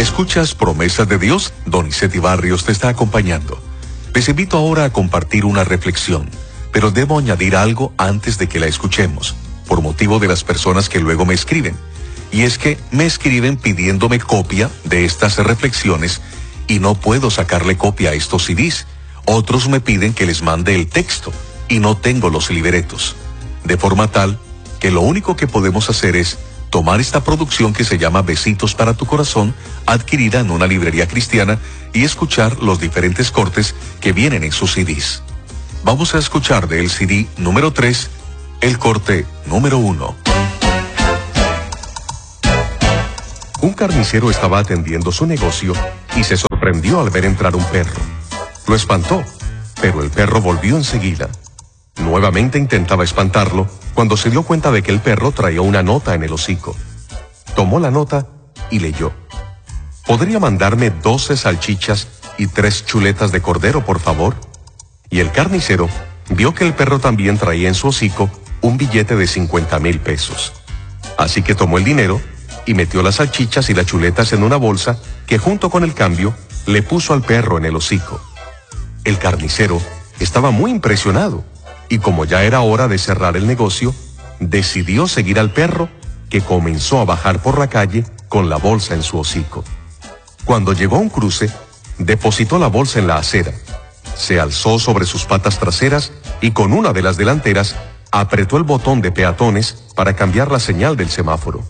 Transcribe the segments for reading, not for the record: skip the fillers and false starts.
Escuchas Promesas de Dios, Donizetti Barrios te está acompañando. Les invito ahora a compartir una reflexión, pero debo añadir algo antes de que la escuchemos, por motivo de las personas que luego me escriben. Y es que me escriben pidiéndome copia de estas reflexiones y no puedo sacarle copia a estos CDs. Otros me piden que les mande el texto y no tengo los libretos. De forma tal que lo único que podemos hacer es tomar esta producción que se llama Besitos para tu Corazón, adquirida en una librería cristiana, y escuchar los diferentes cortes que vienen en sus CDs. Vamos a escuchar del CD número 3, el corte número 1. Un carnicero estaba atendiendo su negocio y se sorprendió al ver entrar un perro. Lo espantó, pero el perro volvió enseguida. Nuevamente intentaba espantarlo cuando se dio cuenta de que el perro traía una nota en el hocico. Tomó la nota y leyó: ¿podría mandarme 12 salchichas y 3 chuletas de cordero, por favor? Y el carnicero vio que el perro también traía en su hocico un billete de 50,000 pesos. Así que tomó el dinero y metió las salchichas y las chuletas en una bolsa que junto con el cambio le puso al perro en el hocico. El carnicero estaba muy impresionado y como ya era hora de cerrar el negocio, decidió seguir al perro, que comenzó a bajar por la calle con la bolsa en su hocico. Cuando llegó a un cruce, depositó la bolsa en la acera, se alzó sobre sus patas traseras y con una de las delanteras apretó el botón de peatones para cambiar la señal del semáforo.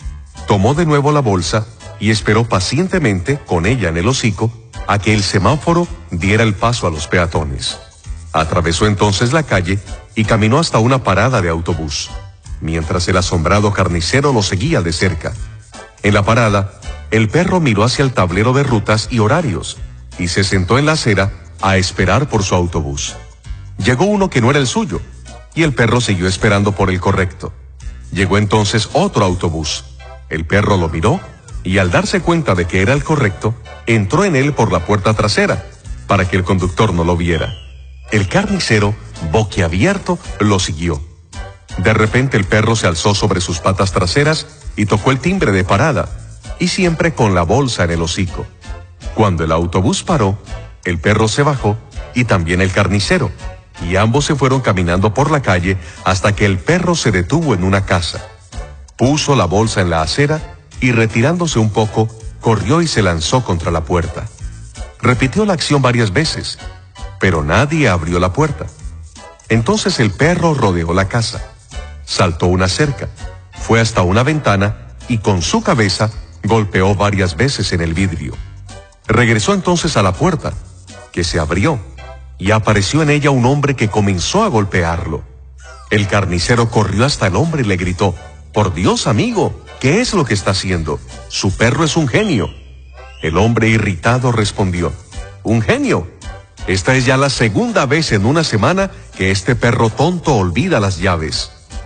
Tomó de nuevo la bolsa y esperó pacientemente, con ella en el hocico, a que el semáforo diera el paso a los peatones. Atravesó entonces la calle y caminó hasta una parada de autobús, mientras el asombrado carnicero lo seguía de cerca. En la parada, el perro miró hacia el tablero de rutas y horarios y se sentó en la acera a esperar por su autobús. Llegó uno que no era el suyo y el perro siguió esperando por el correcto. Llegó entonces otro autobús. El perro lo miró y al darse cuenta de que era el correcto, entró en él por la puerta trasera para que el conductor no lo viera. El carnicero, boquiabierto, lo siguió. De repente el perro se alzó sobre sus patas traseras y tocó el timbre de parada, y siempre con la bolsa en el hocico. Cuando el autobús paró, el perro se bajó y también el carnicero, y ambos se fueron caminando por la calle hasta que el perro se detuvo en una casa. Puso la bolsa en la acera y retirándose un poco, corrió y se lanzó contra la puerta. Repitió la acción varias veces, pero nadie abrió la puerta. Entonces el perro rodeó la casa, saltó una cerca, fue hasta una ventana y con su cabeza golpeó varias veces en el vidrio. Regresó entonces a la puerta, que se abrió, y apareció en ella un hombre que comenzó a golpearlo. El carnicero corrió hasta el hombre y le gritó: «Por Dios, amigo, ¿qué es lo que está haciendo? Su perro es un genio». El hombre irritado respondió: «¿Un genio? Esta es ya la segunda vez en una semana que este perro tonto olvida las llaves».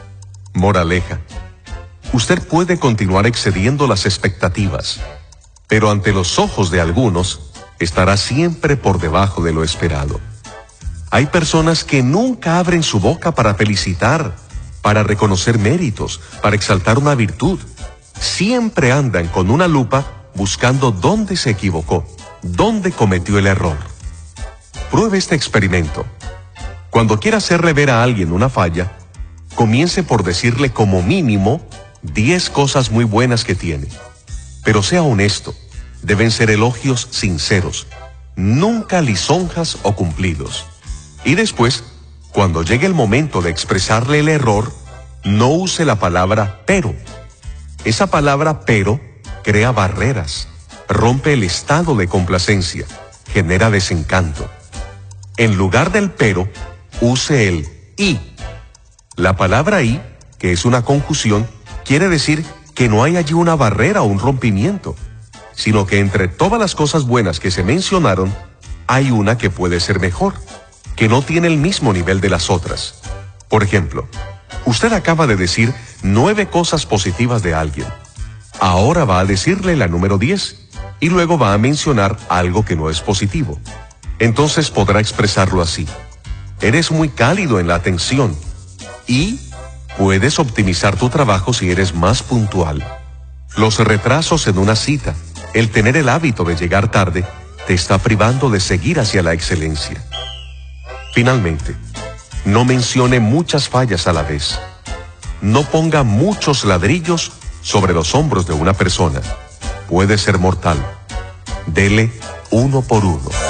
Moraleja: usted puede continuar excediendo las expectativas, pero ante los ojos de algunos estará siempre por debajo de lo esperado. Hay personas que nunca abren su boca para felicitar, para reconocer méritos, para exaltar una virtud. Siempre andan con una lupa buscando dónde se equivocó, dónde cometió el error. Pruebe este experimento. Cuando quiera hacerle ver a alguien una falla, comience por decirle como mínimo 10 cosas muy buenas que tiene. Pero sea honesto, deben ser elogios sinceros, nunca lisonjas o cumplidos. Y después, cuando llegue el momento de expresarle el error, no use la palabra pero. Esa palabra pero crea barreras, rompe el estado de complacencia, genera desencanto. En lugar del pero, use el y. La palabra y, que es una conjunción, quiere decir que no hay allí una barrera o un rompimiento, sino que entre todas las cosas buenas que se mencionaron, hay una que puede ser mejor, que no tiene el mismo nivel de las otras. Por ejemplo, usted acaba de decir 9 cosas positivas de alguien. Ahora va a decirle la número 10 y luego va a mencionar algo que no es positivo. Entonces podrá expresarlo así: eres muy cálido en la atención y puedes optimizar tu trabajo si eres más puntual. Los retrasos en una cita, El tener el hábito de llegar tarde te está privando de seguir hacia la excelencia. Finalmente, no mencione muchas fallas a la vez. No ponga muchos ladrillos sobre los hombros de una persona. Puede ser mortal. Dele uno por uno.